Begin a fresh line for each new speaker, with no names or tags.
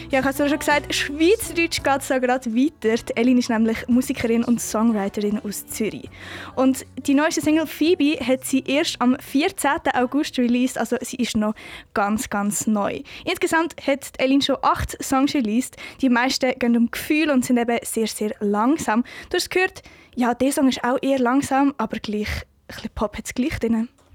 Ja, ich habe es ja schon gesagt, Schweizerdeutsch geht es gerade weiter. Die Elin ist nämlich Musikerin und Songwriterin aus Zürich. Und die neueste Single «Phoebe» hat sie erst am 14. August released, also sie ist noch ganz, ganz neu. Insgesamt hat die Elin schon 8 Songs released. Die meisten gehen um Gefühl und sind eben sehr, sehr langsam. Du hast gehört, ja, dieser Song ist auch eher langsam, aber gleich, ein bisschen Pop hat es gleich drin.